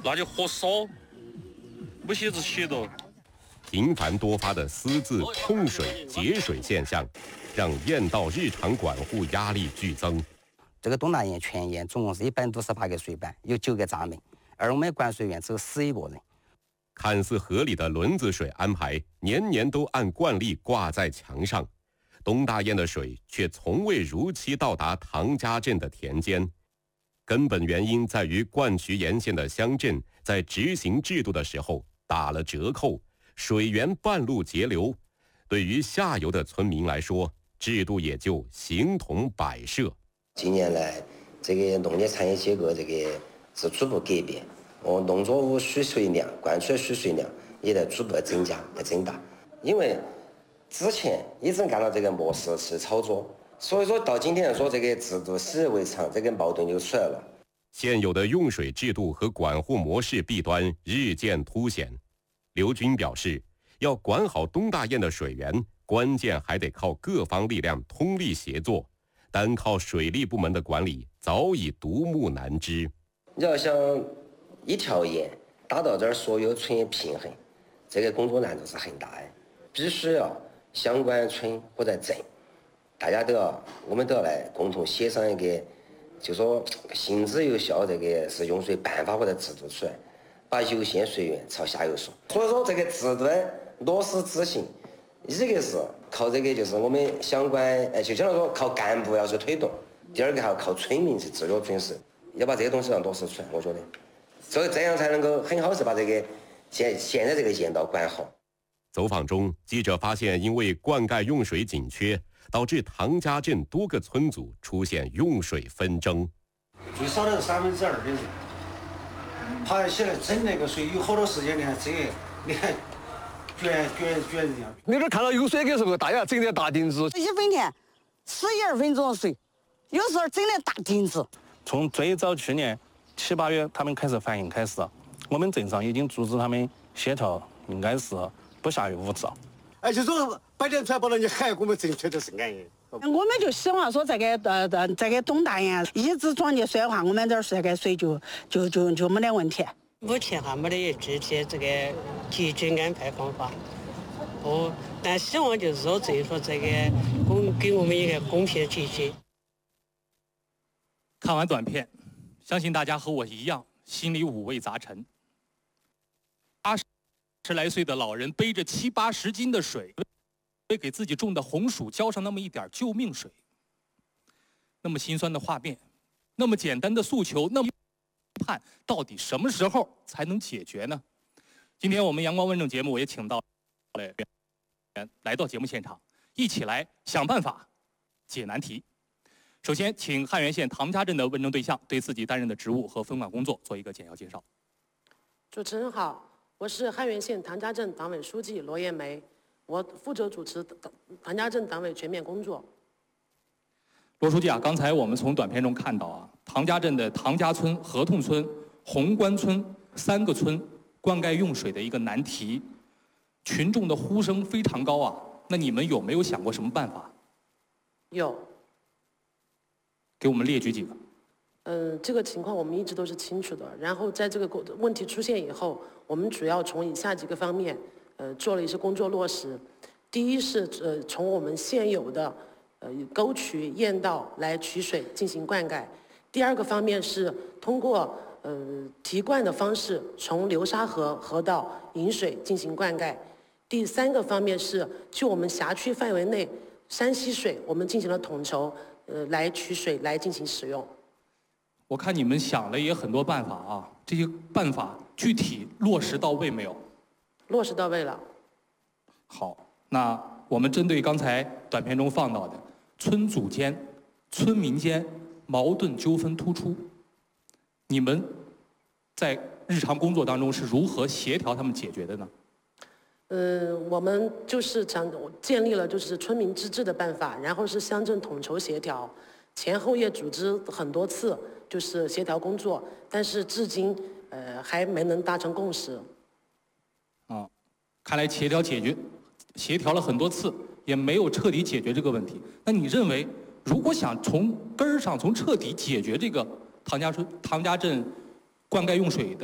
那就喝少，没写字写的。 频繁多发的私自控水、节水现象，让堰道日常管护压力剧增。 这个东大堰全堰总共是158个水板，有9个闸门，而我们管水员只有11个人。 看似合理的轮子水安排，年年都按惯例挂在墙上，东大堰的水却从未如期到达唐家镇的田间。根本原因在于灌渠沿线的乡镇在执行制度的时候打了折扣，水源半路截流，对于下游的村民来说，制度也就形同摆设。 近年来，这个农业产业结构这个是逐步改变，农作物蓄水量、灌出的蓄水量也在逐步的增加、的增大。因为之前一直按照这个模式去操作，所以说到今天说这个制度习以为常，这个矛盾就出来了。 现有的用水制度和管护模式弊端日渐凸显。刘军表示，要管好东大堰的水源，关键还得靠各方力量通力协作，单靠水利部门的管理早已独木难支。 你要想一条堰达到这儿所有村的平衡，这个工作难度是很大的，必须要相关村或者镇，大家我们都要来共同协商一个，就说行之有效这个是用水办法或者制度出来，把有限水源朝下游送。所以说这个制度落实执行，一个是靠这个就是我们相关就相当于说靠干部要去推动，第二个还要靠村民去自觉遵守，要把这些东西要落实出来。我觉得，所以这样才能够很好的把这个现在这个堰道管好。 走访中，记者发现，因为灌溉用水紧缺，导致唐家镇多个村组出现用水纷争。 最少的2/3的人，爬起来整那个水有好多时间呢，你看卷一样。 那个看到有水的时候，大家整点大亭子 1分田12分钟的水，有时候整点大亭子。 从最早去年7、8月，他们开始反映开始，我们镇上已经组织他们协调，应该是不下于5次。 就说摆点出来，不然你还我们正确的是安逸。 我们就希望说这个东大堰一直装的水的话，我们这儿这个水就没得问题。 目前还没得具体这个解决安排方法，但希望就是说这个给我们一个公平的解决。 看完短片，相信大家和我一样，心里五味杂陈。80来岁的老人背着70、80斤的水，为给自己种的红薯浇上那么一点救命水。那么心酸的画面，那么简单的诉求，那么盼到底什么时候才能解决呢？今天我们阳光问政节目，我也请到来到节目现场，一起来想办法解难题。首先，请汉源县唐家镇的问政对象对自己担任的职务和分管工作做一个简要介绍。 主持人好，我是汉源县唐家镇党委书记罗艳梅，我负责主持唐家镇党委全面工作。 罗书记啊，刚才我们从短片中看到啊，唐家镇的唐家村、合同村、红关村3个村灌溉用水的一个难题，群众的呼声非常高啊。那你们有没有想过什么办法？ 有。 给我们列举几个。 这个情况我们一直都是清楚的。然后在这个问题出现以后，我们主要从以下几个方面，做了一些工作落实。第一是从我们现有的沟渠、堰道来取水进行灌溉。第二个方面是通过提灌的方式，从流沙河道引水进行灌溉。第三个方面是就我们辖区范围内山溪水，我们进行了统筹，来取水来进行使用。 我看你们想了也很多办法啊，这些办法具体落实到位没有？ 落实到位了。 好，那我们针对刚才短片中放到的村组间、村民间矛盾纠纷突出，你们在日常工作当中是如何协调他们解决的呢？ 我们就是建立了就是村民自治的办法，然后是乡镇统筹协调，前后也组织很多次就是协调工作，但是至今还没能达成共识。 看来协调了很多次，也没有彻底解决这个问题。那你认为，如果想从根儿上从彻底解决这个唐家镇灌溉用水的